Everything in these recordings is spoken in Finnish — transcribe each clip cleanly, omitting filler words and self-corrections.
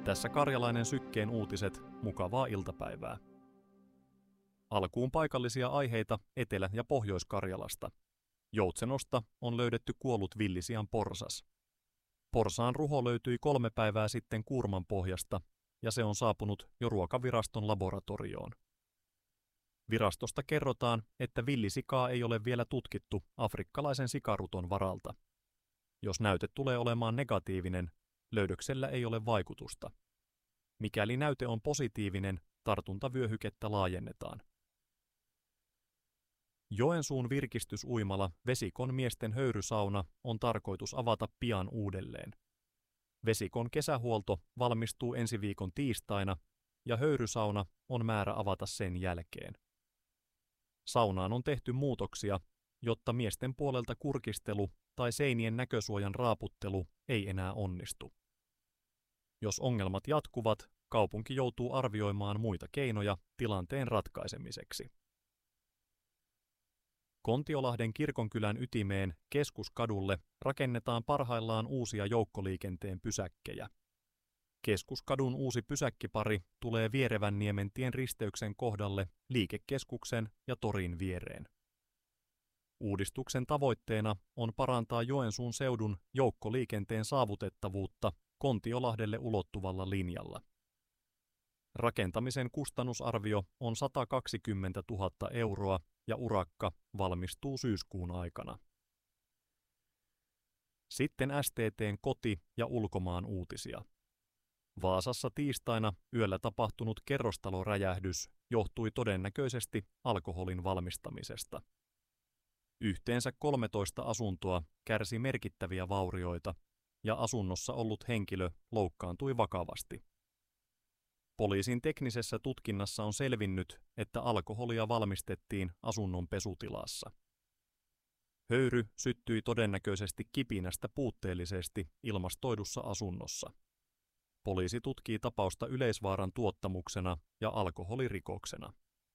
Tässä Karjalainen Sykkeen uutiset, mukavaa iltapäivää. Alkuun paikallisia aiheita Etelä- ja Pohjois-Karjalasta. Joutsenosta on löydetty kuollut villisian porsas. Porsaan ruho löytyi 3 päivää sitten kuurman pohjasta, ja se on saapunut jo Ruokaviraston laboratorioon. Virastosta kerrotaan, että villisikaa ei ole vielä tutkittu afrikkalaisen sikaruton varalta. Jos näyte tulee olemaan negatiivinen, löydöksellä ei ole vaikutusta. Mikäli näyte on positiivinen, tartuntavyöhykettä laajennetaan. Joensuun virkistysuimala Vesikon miesten höyrysauna on tarkoitus avata pian uudelleen. Vesikon kesähuolto valmistuu ensi viikon tiistaina ja höyrysauna on määrä avata sen jälkeen. Saunaan on tehty muutoksia, jotta miesten puolelta kurkistelu tai seinien näkösuojan raaputtelu ei enää onnistu. Jos ongelmat jatkuvat, kaupunki joutuu arvioimaan muita keinoja tilanteen ratkaisemiseksi. Kontiolahden kirkonkylän ytimeen Keskuskadulle rakennetaan parhaillaan uusia joukkoliikenteen pysäkkejä. Keskuskadun uusi pysäkkipari tulee Vierevänniemen tien risteyksen kohdalle liikekeskuksen ja torin viereen. Uudistuksen tavoitteena on parantaa Joensuun seudun joukkoliikenteen saavutettavuutta Kontiolahdelle ulottuvalla linjalla. Rakentamisen kustannusarvio on 120 000 € ja urakka valmistuu syyskuun aikana. Sitten STT:n koti- ja ulkomaan uutisia. Vaasassa tiistaina yöllä tapahtunut kerrostaloräjähdys johtui todennäköisesti alkoholin valmistamisesta. Yhteensä 13 asuntoa kärsi merkittäviä vaurioita ja asunnossa ollut henkilö loukkaantui vakavasti. Poliisin teknisessä tutkinnassa on selvinnyt, että alkoholia valmistettiin asunnon pesutilassa. Höyry syttyi todennäköisesti kipinästä puutteellisesti ilmastoidussa asunnossa. Poliisi tutkii tapausta yleisvaaran tuottamuksena ja alkoholirikoksena.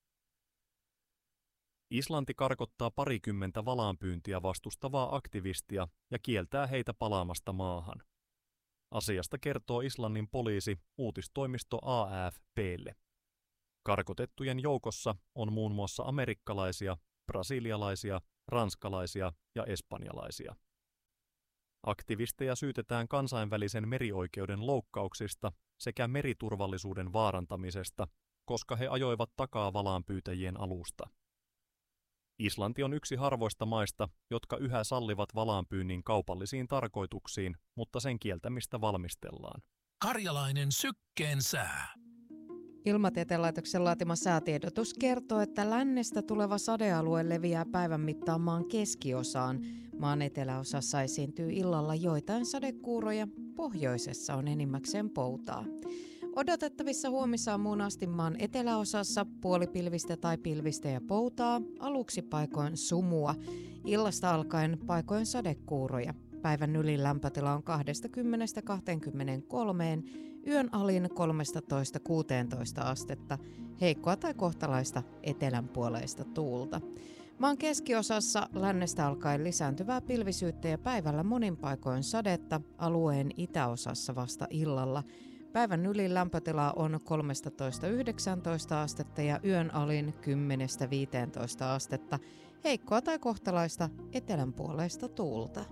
Islanti karkottaa 20 valaanpyyntiä vastustavaa aktivistia ja kieltää heitä palaamasta maahan. Asiasta kertoo Islannin poliisi uutistoimisto AFP:lle. Karkotettujen joukossa on muun muassa amerikkalaisia, brasilialaisia, ranskalaisia ja espanjalaisia. Aktivisteja syytetään kansainvälisen merioikeuden loukkauksista sekä meriturvallisuuden vaarantamisesta, koska he ajoivat takaa valaanpyytäjien alusta. Islanti on yksi harvoista maista, jotka yhä sallivat valaanpyynnin kaupallisiin tarkoituksiin, mutta sen kieltämistä valmistellaan. Karjalainen Sykkeen sää. Ilmatieteen laitoksen laatima säätiedotus kertoo, että lännestä tuleva sadealue leviää päivän mittaan maan keskiosaan. Maan eteläosassa esiintyy illalla joitain sadekuuroja, pohjoisessa on enimmäkseen poutaa. Odotettavissa huomisaamuun asti maan eteläosassa puolipilvistä tai pilvistä ja poutaa, aluksi paikoin sumua. Illasta alkaen paikoin sadekuuroja. Päivän ylin lämpötila on 20–23, yön alin 13–16 astetta, heikkoa tai kohtalaista etelänpuoleista tuulta. Maan keskiosassa lännestä alkaen lisääntyvää pilvisyyttä ja päivällä monin paikoin sadetta, alueen itäosassa vasta illalla. Päivän ylin lämpötila on 13–19 astetta ja yön alin 10–15 astetta, heikkoa tai kohtalaista etelänpuoleista tuulta.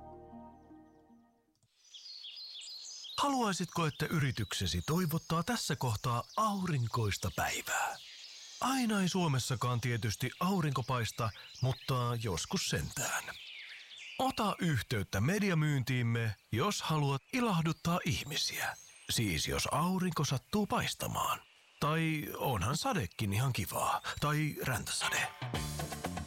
Haluaisitko, että yrityksesi toivottaa tässä kohtaa aurinkoista päivää? Aina ei Suomessakaan tietysti aurinko paista, mutta joskus sentään. Ota yhteyttä mediamyyntiimme, jos haluat ilahduttaa ihmisiä. Siis jos aurinko sattuu paistamaan. Tai onhan sadekin ihan kivaa. Tai räntäsade.